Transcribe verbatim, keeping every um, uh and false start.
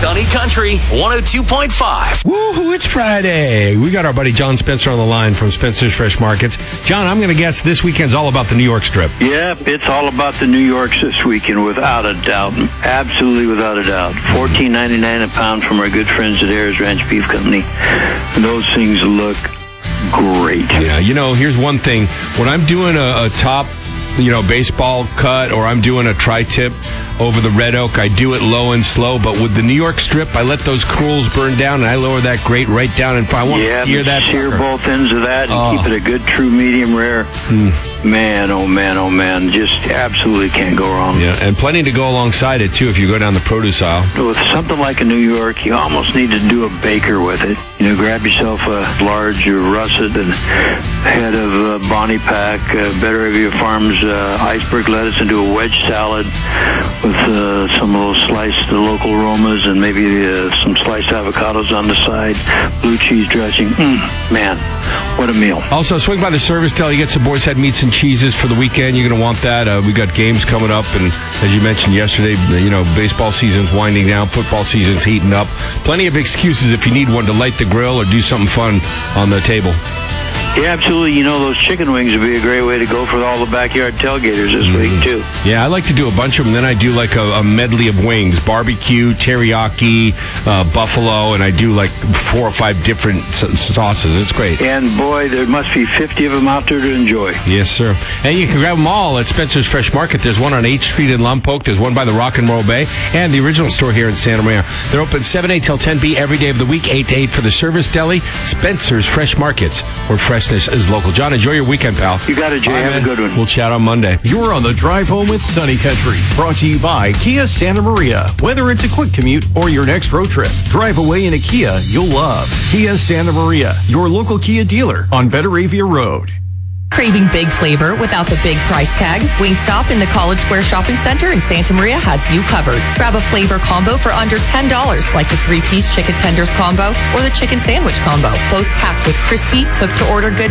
Sunny Country one oh two point five. Woohoo, it's Friday. We got our buddy John Spencer on the line from Spencer's Fresh Markets. John, I'm going to guess this weekend's all about the New York Strip. Yeah, it's all about the New Yorks this weekend, without a doubt. Absolutely without a doubt. fourteen ninety-nine a pound from our good friends at Ayers Ranch Beef Company. Those things look great. Yeah, you know, here's one thing. When I'm doing a, a top, you know, baseball cut, or I'm doing a tri-tip over the red oak, I do it low and slow. But with the New York Strip, I let those cruels burn down, and I lower that grate right down. And if I want yeah, to sear that sear sucker. both ends of that and Oh. keep it a good true medium rare. Mm. Man, oh man, oh man, just absolutely can't go wrong. Yeah, and plenty to go alongside it, too, if you go down the produce aisle. With something like a New York, you almost need to do a baker with it. You know, grab yourself a large russet and head of uh, Bonnie Pack, uh, Better Avia Farms uh, iceberg lettuce, and do a wedge salad with uh, some of those sliced uh, local aromas and maybe uh, some sliced avocados on the side, blue cheese dressing. Mm, man, what a meal. Also, swing by the service deli. You get some Boar's Head meats and cheeses for the weekend. You're going to want that. Uh, we got games coming up, and as you mentioned yesterday, you know, baseball season's winding down, football season's heating up. Plenty of excuses if you need one to light the grill or do something fun on the table. Yeah, absolutely. You know, those chicken wings would be a great way to go for all the backyard tailgaters this mm-hmm. week, too. Yeah, I like to do a bunch of them. Then I do like a, a medley of wings, barbecue, teriyaki, uh, buffalo, and I do like four or five different s- sauces. It's great. And, boy, there must be fifty of them out there to enjoy. Yes, sir. And you can grab them all at Spencer's Fresh Market. There's one on eighth Street in Lompoc. There's one by the Rock and Roll Bay, and the original store here in Santa Maria. They're open seven a till ten p every day of the week, eight to eight for the service deli. Spencer's Fresh Markets, where freshness is local. John, enjoy your weekend, pal. You got it, Jay. Right, Have man. a good one. We'll chat on Monday. You're on the drive home with Sunny Country. Brought to you by Kia Santa Maria. Whether it's a quick commute or your next road trip, drive away in a Kia you'll love. Kia Santa Maria, your local Kia dealer on Better Avia Road. Craving big flavor without the big price tag? Wingstop in the College Square Shopping Center in Santa Maria has you covered. Grab a flavor combo for under ten dollars, like the three-piece chicken tenders combo or the chicken sandwich combo, both packed with crispy, cooked-to-order good